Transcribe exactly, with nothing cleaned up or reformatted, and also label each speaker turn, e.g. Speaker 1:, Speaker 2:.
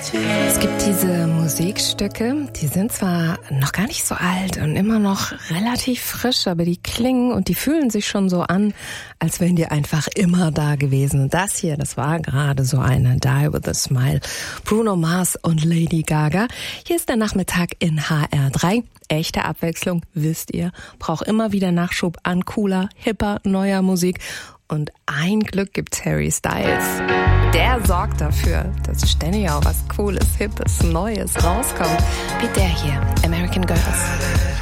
Speaker 1: Es gibt diese Musikstücke, die sind zwar noch gar nicht so alt und immer noch relativ frisch, aber die klingen und die fühlen sich schon so an, als wären die einfach immer da gewesen. Und das hier, das war gerade so eine, Die With A Smile. Bruno Mars und Lady Gaga. Hier ist der Nachmittag in H R drei. Echte Abwechslung, wisst ihr, braucht immer wieder Nachschub an cooler, hipper, neuer Musik. Und ein Glück gibt's Harry Styles. Der sorgt dafür, dass ständig auch was Cooles, Hippes, Neues rauskommt. Wie der hier, American Girls.